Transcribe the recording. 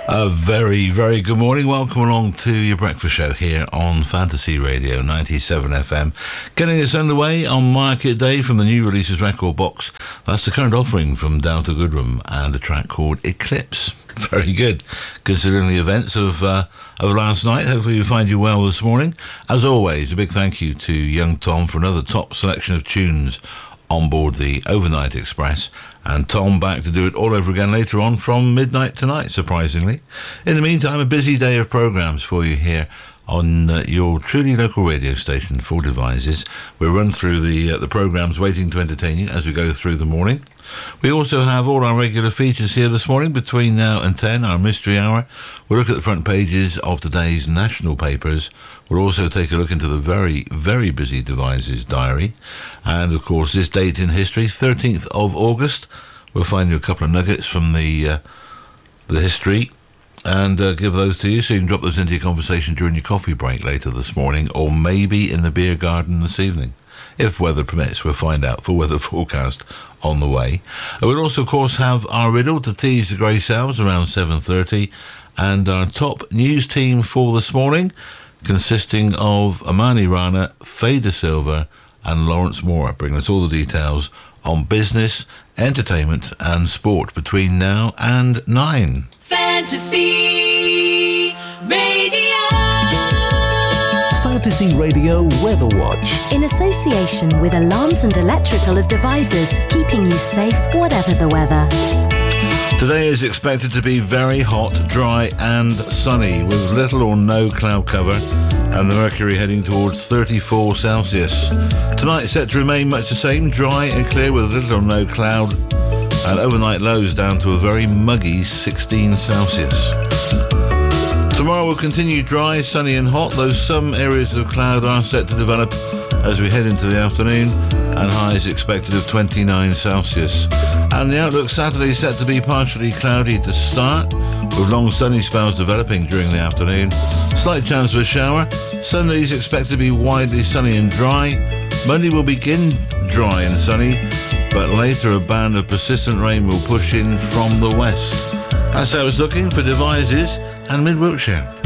A very, very good morning. Welcome along to your breakfast show here on Fantasy Radio 97 FM. Getting us underway on Market Day from the new releases record box. That's the current offering from Down to Goodrum and a track called Eclipse. Very good, considering the events of last night. Hopefully we find you well this morning. As always, a big thank you to Young Tom for another top selection of tunes on board the Overnight Express, and Tom back to do it all over again later on from midnight tonight, surprisingly. In the meantime, a busy day of programmes for you here on your truly local radio station, Four Devices. We'll run through the programmes waiting to entertain you as we go through the morning. We also have all our regular features here this morning between now and 10, our Mystery Hour. We'll look at the front pages of today's national papers. We'll also take a look into the very, very busy Devices diary. And, of course, this date in history, 13th of August. We'll find you a couple of nuggets from the history and give those to you so you can drop those into your conversation during your coffee break later this morning, or maybe in the beer garden this evening. If weather permits, we'll find out. Full weather forecast on the way. We'll also, of course, have our riddle to tease the grey cells around 7:30, and our top news team for this morning, consisting of Amani Rana, Faye De Silva, and Lawrence Moore, bringing us all the details on business, entertainment, and sport between now and 9. Fantasy Radio. Fantasy Radio Weather Watch. In association with Alarms and Electrical Devices, keeping you safe whatever the weather. Today is expected to be very hot, dry and sunny with little or no cloud cover, and the mercury heading towards 34 Celsius. Tonight set to remain much the same, dry and clear with little or no cloud, and overnight lows down to a very muggy 16 Celsius. Tomorrow will continue dry, sunny and hot, though some areas of cloud are set to develop as we head into the afternoon, and highs expected of 29 Celsius. And the outlook Saturday is set to be partially cloudy to start, with long sunny spells developing during the afternoon. Slight chance of a shower. Sunday is expected to be widely sunny and dry. Monday will begin dry and sunny, but later a band of persistent rain will push in from the west. That's how it's looking for Devices and Mid Wiltshire.